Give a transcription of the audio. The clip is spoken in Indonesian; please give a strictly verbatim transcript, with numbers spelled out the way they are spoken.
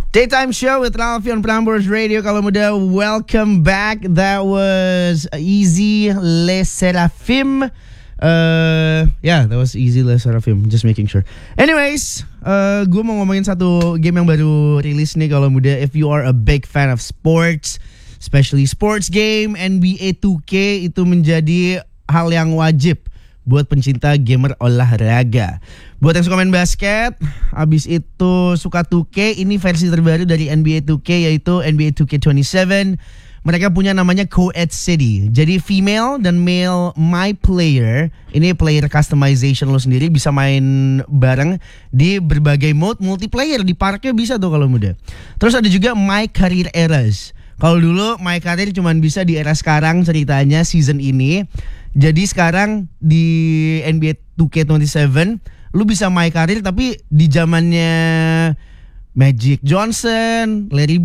Daytime Show with Ralphie on Prambors Radio. Kalau muda, welcome back. That was Easy Les Seraphim. Uh, yeah, that was Easy Les Seraphim. Just making sure. Anyways, uh, gue mau ngomongin satu game yang baru rilis nih kalau muda. If you are a big fan of sports, especially sports game, N B A two K itu menjadi hal yang wajib buat pencinta gamer olahraga. Buat yang suka main basket, abis itu suka two K, ini versi terbaru dari N B A two K yaitu N B A two K twenty-seven. Mereka punya namanya Co-Ed City. Jadi female dan male my player, ini player customization lo sendiri, bisa main bareng di berbagai mode multiplayer. Di parknya bisa tuh kalau muda. Terus ada juga My Career Eras. Kalau dulu My Career cuma bisa di era sekarang ceritanya season ini. Jadi sekarang di N B A two K twenty-seven lu bisa My Career tapi di zamannya Magic Johnson, Larry